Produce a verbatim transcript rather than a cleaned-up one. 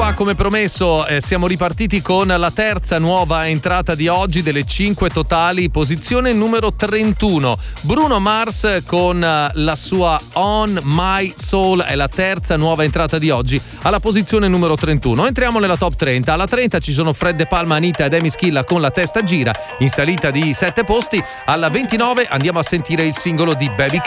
qua, come promesso, eh, siamo ripartiti con la terza nuova entrata di oggi delle cinque totali, posizione numero trentuno. Bruno Mars con la sua On My Soul è la terza nuova entrata di oggi alla posizione numero trentuno. Entriamo nella top trenta. Alla trenta ci sono Fred De Palma, Anita ed Amy Schilla con La testa gira, in salita di sette posti. Alla ventinove andiamo a sentire il singolo di Baby